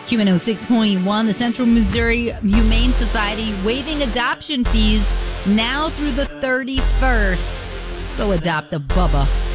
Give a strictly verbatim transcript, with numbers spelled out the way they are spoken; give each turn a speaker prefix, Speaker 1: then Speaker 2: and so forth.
Speaker 1: Q one oh six point one, the Central Missouri Humane Society waiving adoption fees now through the thirty-first. Go adopt a Bubba.